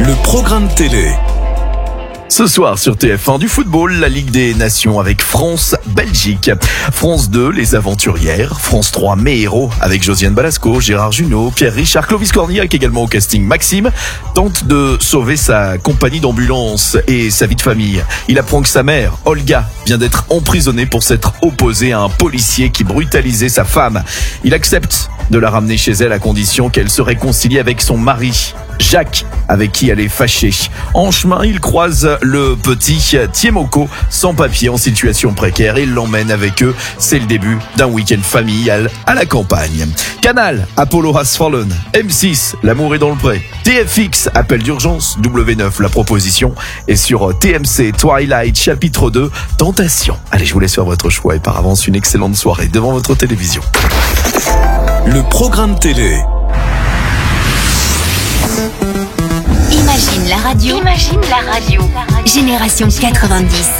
Le programme télé. Ce soir sur TF1 du football, la Ligue des Nations avec France-Belgique. France 2, les aventurières. France 3, mes héros avec Josiane Balasco, Gérard Jugnot, Pierre Richard, Clovis Cornillac également au casting. Maxime tente de sauver sa compagnie d'ambulance et sa vie de famille. Il apprend que sa mère, Olga, vient d'être emprisonnée pour s'être opposée à un policier qui brutalisait sa femme. Il accepte de la ramener chez elle à condition qu'elle se réconcilie avec son mari, Jacques, avec qui elle est fâchée. En chemin, il croise le petit Tiemoko, sans papier, en situation précaire, et il l'emmène avec eux. C'est le début d'un week-end familial à la campagne. Canal, Apollo Has Fallen. M6, L'amour est dans le pré. TFX, Appel d'urgence. W9, La proposition. Et sur TMC, Twilight, chapitre 2, Tentation. Allez, je vous laisse faire votre choix et par avance, une excellente soirée devant votre télévision. Le programme télé. Imagine la radio. Génération 90.